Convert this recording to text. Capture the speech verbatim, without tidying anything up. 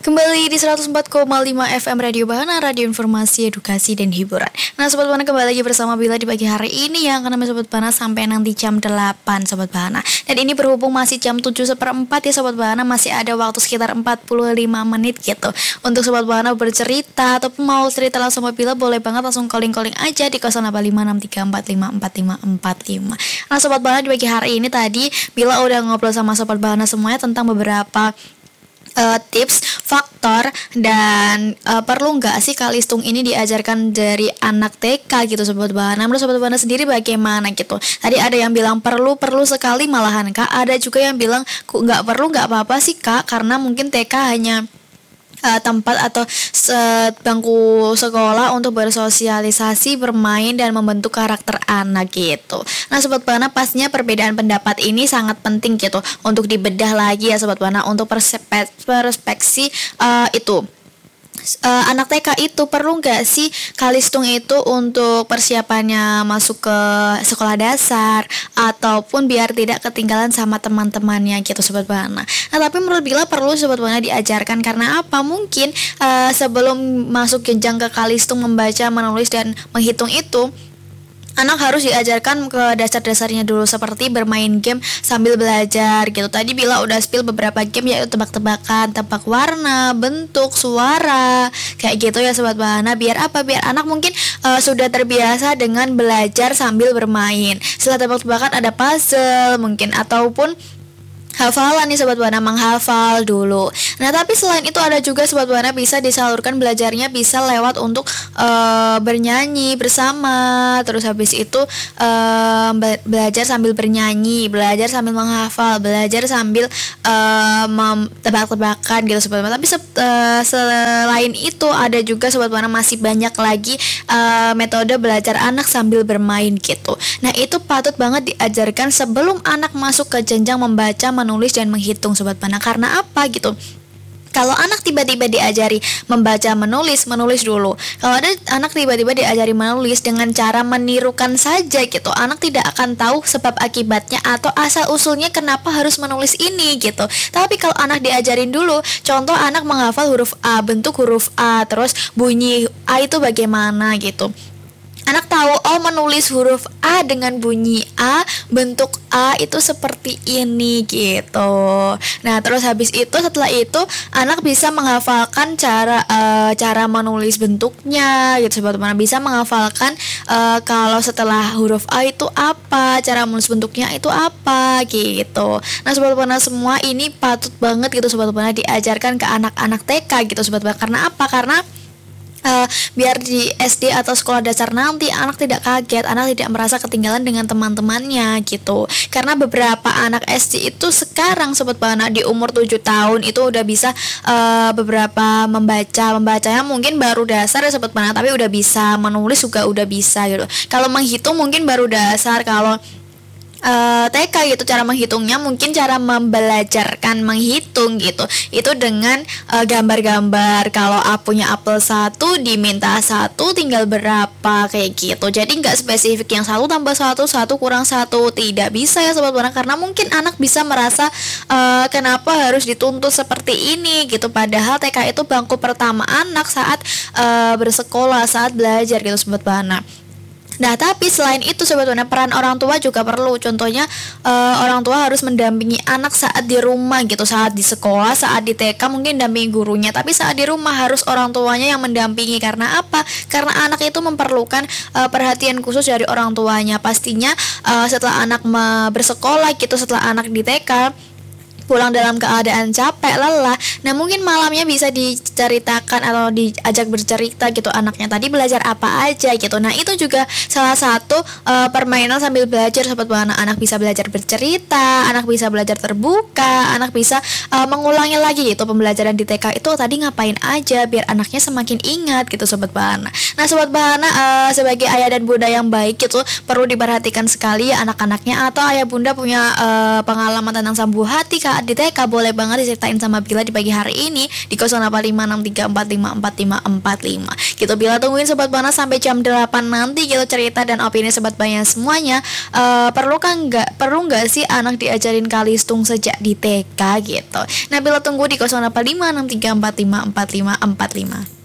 Kembali di seratus empat koma lima F M Radio Bahana, radio informasi, edukasi, dan hiburan. Nah Sobat Bahana, kembali lagi bersama Bila di pagi hari ini yang akan menemani Sobat Bahana sampai nanti jam delapan Sobat Bahana. Dan ini berhubung masih jam tujuh seperempat ya Sobat Bahana, masih ada waktu sekitar empat puluh lima menit gitu untuk Sobat Bahana bercerita ataupun mau cerita langsung sama Bila, boleh banget langsung calling-calling aja di nol delapan lima enam tiga empat lima empat lima empat lima. Nah Sobat Bahana, di pagi hari ini tadi Bila udah ngobrol sama Sobat Bahana semuanya tentang beberapa Uh, tips, faktor, dan uh, perlu nggak sih kalistung ini diajarkan dari anak T K gitu Sobat Bahana. Menurut Sobat Bahana sendiri bagaimana gitu? Tadi ada yang bilang perlu, perlu sekali malahan Kak. Ada juga yang bilang nggak perlu, nggak apa-apa sih Kak, karena mungkin T K hanya Uh, tempat atau se- bangku sekolah untuk bersosialisasi, bermain, dan membentuk karakter anak gitu. Nah Sobat Bana, pastinya perbedaan pendapat ini sangat penting gitu untuk dibedah lagi ya Sobat Bana, untuk perspe- perspeksi uh, itu Uh, anak T K itu perlu nggak sih kalistung itu untuk persiapannya masuk ke sekolah dasar ataupun biar tidak ketinggalan sama teman-temannya gitu Sobat Bahana. Nah tapi menurut Bila perlu Sobat Bahana diajarkan, karena apa? Mungkin uh, sebelum masuk jenjang ke kalistung membaca, menulis, dan menghitung itu, anak harus diajarkan ke dasar-dasarnya dulu, seperti bermain game sambil belajar gitu. Tadi Bila udah spill beberapa game, yaitu tebak-tebakan, tebak warna, bentuk, suara, kayak gitu ya Sobat Bahana. Biar apa? Biar anak mungkin uh, sudah terbiasa dengan belajar sambil bermain. Setelah tebak-tebakan ada puzzle mungkin, ataupun hafalan nih Sobat Bahana, menghafal dulu. Nah tapi selain itu ada juga Sobat Bahana bisa disalurkan belajarnya, bisa lewat untuk uh, bernyanyi bersama. Terus habis itu uh, be- belajar sambil bernyanyi, belajar sambil menghafal, belajar sambil uh, mem- tebak-tebakan gitu Sobat Bahana. Tapi se- uh, selain itu ada juga Sobat Bahana masih banyak lagi uh, metode belajar anak sambil bermain gitu. Nah itu patut banget diajarkan sebelum anak masuk ke jenjang membaca, menulis, dan menghitung Sobat Bahana. Karena apa gitu? Kalau anak tiba-tiba diajari membaca, menulis, menulis dulu. Kalau ada anak tiba-tiba diajari menulis dengan cara menirukan saja gitu, anak tidak akan tahu sebab akibatnya atau asal usulnya kenapa harus menulis ini gitu. Tapi kalau anak diajarin dulu, contoh anak menghafal huruf A, bentuk huruf A, terus bunyi A itu bagaimana gitu. Anak tahu, oh menulis huruf A dengan bunyi A, bentuk A itu seperti ini gitu. Nah terus habis itu, setelah itu anak bisa menghafalkan cara uh, cara menulis bentuknya gitu Sobat Bahana. Bisa menghafalkan uh, kalau setelah huruf A itu apa, cara menulis bentuknya itu apa gitu. Nah Sobat Bahana, semua ini patut banget gitu Sobat Bahana diajarkan ke anak-anak T K gitu Sobat Bahana. Karena apa? Karena Uh, biar di S D atau sekolah dasar nanti anak tidak kaget, anak tidak merasa ketinggalan dengan teman-temannya gitu. Karena beberapa anak S D itu sekarang Sobat Bahana di umur tujuh tahun itu udah bisa uh, beberapa membaca, membacanya mungkin baru dasar ya Sobat Bahana, tapi udah bisa menulis juga udah bisa gitu. Kalau menghitung mungkin baru dasar. Kalau Uh, T K gitu, cara menghitungnya mungkin cara membelajarkan menghitung gitu itu dengan uh, gambar-gambar. Kalau A punya apel satu diminta satu tinggal berapa kayak gitu. Jadi nggak spesifik yang satu tambah satu, satu kurang satu, tidak bisa ya Sobat Bahana. Karena mungkin anak bisa merasa uh, kenapa harus dituntut seperti ini gitu. Padahal T K itu bangku pertama anak saat uh, bersekolah, saat belajar gitu Sobat Bahana. Nah tapi selain itu Sobat Bahana, peran orang tua juga perlu. Contohnya uh, orang tua harus mendampingi anak saat di rumah gitu. Saat di sekolah, saat di T K mungkin dampingi gurunya, tapi saat di rumah harus orang tuanya yang mendampingi. Karena apa? Karena anak itu memerlukan uh, perhatian khusus dari orang tuanya. Pastinya uh, setelah anak me- bersekolah gitu, setelah anak di T K pulang dalam keadaan capek, lelah. Nah mungkin malamnya bisa diceritakan atau diajak bercerita gitu anaknya tadi belajar apa aja gitu. Nah itu juga salah satu uh, permainan sambil belajar Sobat Bahana. Anak bisa belajar bercerita, anak bisa belajar terbuka, anak bisa uh, mengulangi lagi gitu pembelajaran di T K itu tadi ngapain aja, biar anaknya semakin ingat gitu Sobat Bahana. Nah Sobat Bahana, uh, sebagai ayah dan bunda yang baik gitu perlu diperhatikan sekali ya anak-anaknya, atau ayah bunda punya uh, pengalaman tentang sambu hati saat di T K boleh banget diceritain sama Bila di pagi hari ini di nol delapan lima enam tiga empat lima empat lima empat lima. Gitu Bila tungguin Sobat Panas sampai jam delapan nanti gitu cerita dan opini Sobat Panas semuanya. Uh, perlu kan nggak perlu nggak sih anak diajarin kalistung sejak di T K gitu. Nah Bila tunggu di nol delapan lima enam tiga empat lima empat lima empat lima.